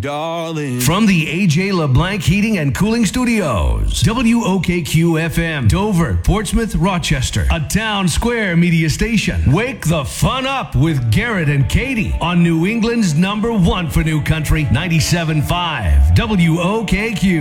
darling. From the AJ LeBlanc Heating and Cooling Studios, WOKQ FM, Dover, Portsmouth, Rochester, a Town Square media station. Wake the fun up with Garrett and Katie on New England's #1 for new country, 97.5 WOKQ.